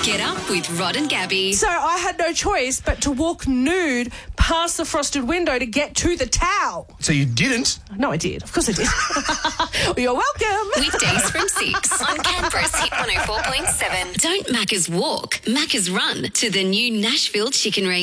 Get up with Rod and Gabby. So I had no choice but to walk nude past the frosted window to get to the towel. So you didn't? No, I did. Of course I did. You're welcome. Weekdays from 6 on Canberra's Hit 104.7. Don't Macca's walk, Macca's run to the new Nashville Chicken Range.